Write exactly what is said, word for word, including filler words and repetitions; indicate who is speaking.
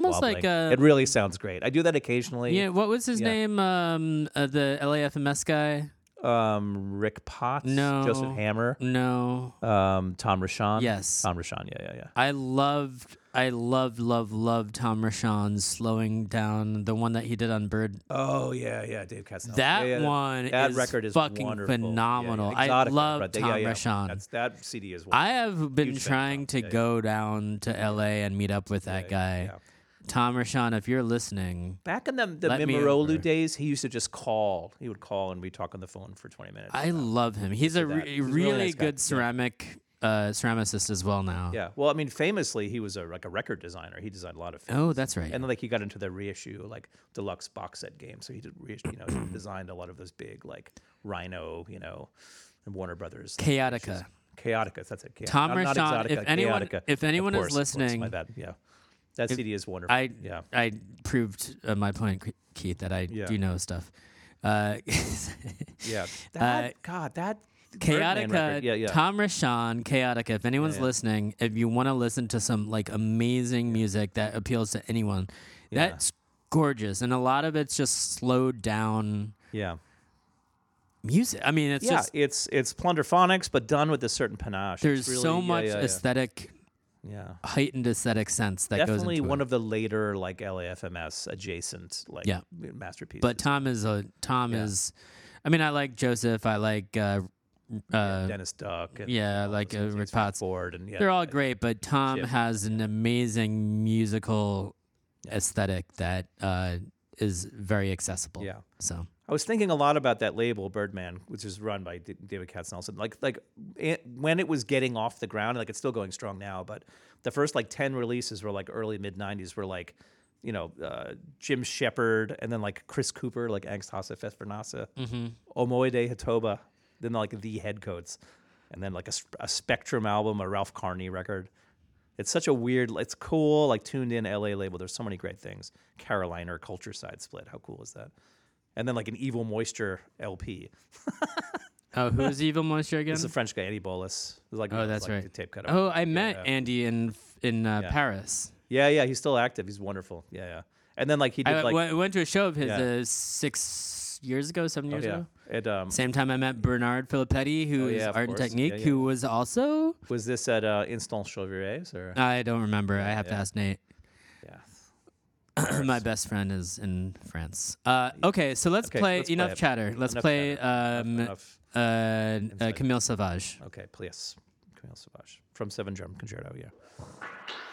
Speaker 1: almost
Speaker 2: wobbling.
Speaker 1: like a.
Speaker 2: It really sounds great. I do that occasionally.
Speaker 1: Yeah, what was his
Speaker 2: Yeah.
Speaker 1: name? Um, uh, the L A F M S guy.
Speaker 2: Um, Rick Potts,
Speaker 1: No.
Speaker 2: Joseph Hammer,
Speaker 1: No.
Speaker 2: um, Tom Rashawn.
Speaker 1: Yes.
Speaker 2: Tom Rashawn. Yeah, yeah, yeah.
Speaker 1: I loved, I loved, loved, loved Tom Rashawn's slowing down, the one that he did on Bird.
Speaker 2: Oh yeah, yeah, Dave Castanel.
Speaker 1: That
Speaker 2: yeah, yeah,
Speaker 1: one
Speaker 2: that
Speaker 1: is
Speaker 2: record is
Speaker 1: fucking
Speaker 2: wonderful.
Speaker 1: phenomenal.
Speaker 2: Yeah, yeah.
Speaker 1: I
Speaker 2: Exotica,
Speaker 1: love
Speaker 2: right?
Speaker 1: Tom
Speaker 2: yeah, yeah.
Speaker 1: Rashawn.
Speaker 2: That's, that C D is wonderful.
Speaker 1: I have been
Speaker 2: Huge fan of
Speaker 1: trying
Speaker 2: Tom.
Speaker 1: to
Speaker 2: Yeah, yeah.
Speaker 1: go down to L A and meet up with that
Speaker 2: Yeah,
Speaker 1: guy.
Speaker 2: yeah.
Speaker 1: Tom Rashawn, if you're listening,
Speaker 2: Back in the the
Speaker 1: Let me over.
Speaker 2: Mimorolu days, he used to just call. He would call and we'd talk on the phone for twenty minutes.
Speaker 1: I love him. He's a
Speaker 2: did that.
Speaker 1: re-
Speaker 2: He's a
Speaker 1: really,
Speaker 2: really nice guy.
Speaker 1: good
Speaker 2: Yeah.
Speaker 1: ceramic uh, ceramicist as well now.
Speaker 2: Yeah. Well, I mean, famously, he was a like a record designer. He designed a lot of things.
Speaker 1: Oh, that's right.
Speaker 2: And then, like, he got into the reissue, like deluxe box set games. So he did, reissue, you know, he designed a lot of those big, like Rhino, you know, and Warner Brothers. like,
Speaker 1: Chaotica.
Speaker 2: Chaotica. That's it. Chaotica.
Speaker 1: Tom
Speaker 2: not, not
Speaker 1: Rashawn,
Speaker 2: Exotica,
Speaker 1: if anyone-
Speaker 2: Chaotica.
Speaker 1: if anyone
Speaker 2: Of
Speaker 1: is
Speaker 2: course, of course,
Speaker 1: listening-
Speaker 2: my bad. Yeah. That C D is wonderful.
Speaker 1: I
Speaker 2: yeah.
Speaker 1: I proved uh, my point, Keith, that I
Speaker 2: Yeah.
Speaker 1: do know stuff. Uh,
Speaker 2: Yeah. That, God, that. Birdman
Speaker 1: Chaotica,
Speaker 2: record. Yeah, yeah.
Speaker 1: Tom Rashawn, Chaotica. If anyone's
Speaker 2: yeah.
Speaker 1: listening, if you want to listen to some like amazing music that appeals to anyone,
Speaker 2: Yeah.
Speaker 1: that's gorgeous, and a lot of it's just slowed down
Speaker 2: Yeah.
Speaker 1: music. I mean, it's
Speaker 2: yeah.
Speaker 1: just
Speaker 2: It's it's plunderphonics, but done with a certain panache. It's
Speaker 1: there's
Speaker 2: really-
Speaker 1: so
Speaker 2: yeah,
Speaker 1: much
Speaker 2: yeah, yeah.
Speaker 1: aesthetic,
Speaker 2: Yeah.
Speaker 1: heightened aesthetic sense that
Speaker 2: Definitely
Speaker 1: goes into
Speaker 2: one
Speaker 1: it.
Speaker 2: of the later like L A F M S adjacent like
Speaker 1: Yeah.
Speaker 2: masterpieces.
Speaker 1: But Tom is a Tom
Speaker 2: Yeah.
Speaker 1: is. I mean, I like Joseph. I like. Uh,
Speaker 2: yeah,
Speaker 1: uh,
Speaker 2: Dennis Duck. And,
Speaker 1: yeah,
Speaker 2: all
Speaker 1: like,
Speaker 2: those
Speaker 1: uh,
Speaker 2: guys,
Speaker 1: Rick
Speaker 2: Frank
Speaker 1: Potts.
Speaker 2: Ford and yeah,
Speaker 1: They're all
Speaker 2: yeah,
Speaker 1: great, but Tom
Speaker 2: Chip.
Speaker 1: has an amazing musical aesthetic that uh, is very accessible.
Speaker 2: Yeah.
Speaker 1: So
Speaker 2: I was thinking a lot about that label Birdman, which is run by D- David Katznelson. Like like it, when it was getting off the ground, like it's still going strong now, but the first like ten releases were like early mid nineties were like, you know, uh, Jim Shepard and then like Chris Cooper, like Angst Hasse Festvernase,
Speaker 1: mm-hmm.
Speaker 2: Omoide Hatoba, then like the Headcoats, and then like a, sp- a Spectrum album, a Ralph Carney record. It's such a weird, it's cool, like tuned in L A label. There's so many great things. Carolina Culture Side Split. How cool is that? And then like an Evil Moisture L P.
Speaker 1: Oh, who's Evil Moisture again?
Speaker 2: This is a French guy, Andy Bolus. It was like,
Speaker 1: Oh,
Speaker 2: it was
Speaker 1: that's
Speaker 2: like
Speaker 1: right.
Speaker 2: the tape cut.
Speaker 1: Oh, I met
Speaker 2: yeah.
Speaker 1: Andy in in uh,
Speaker 2: Yeah.
Speaker 1: Paris.
Speaker 2: Yeah, yeah, he's still active. He's wonderful. Yeah, yeah. And then like he did
Speaker 1: I
Speaker 2: like
Speaker 1: w- went to a show of his
Speaker 2: Yeah.
Speaker 1: uh, six years ago, seven
Speaker 2: oh,
Speaker 1: years
Speaker 2: yeah.
Speaker 1: ago.
Speaker 2: It um
Speaker 1: Same time I met Bernard Filippetti, who
Speaker 2: Oh,
Speaker 1: is
Speaker 2: yeah, of
Speaker 1: Art and
Speaker 2: course.
Speaker 1: Technique,
Speaker 2: Yeah, yeah.
Speaker 1: who was also.
Speaker 2: was this at uh, Instant Chevriers or
Speaker 1: I don't remember. I have to
Speaker 2: yeah.
Speaker 1: ask Nate.
Speaker 2: yeah.
Speaker 1: My best friend is in France. Uh, okay, so let's
Speaker 2: Okay,
Speaker 1: play
Speaker 2: let's play
Speaker 1: enough
Speaker 2: it.
Speaker 1: chatter. Let's
Speaker 2: Enough
Speaker 1: play
Speaker 2: chatter.
Speaker 1: um,
Speaker 2: Enough-
Speaker 1: uh, uh,
Speaker 2: Inside.
Speaker 1: Camille Sauvage.
Speaker 2: Okay, please. Camille Sauvage from Seven Drum Concerto, yeah.